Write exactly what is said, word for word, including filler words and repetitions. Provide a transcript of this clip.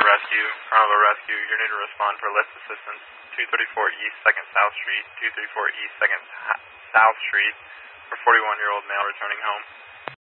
Carnival Rescue. Carnival Rescue, you're need to respond for lift assistance. two thirty-four East second South Street. two thirty-four East second South Street for forty-one-year-old male returning home.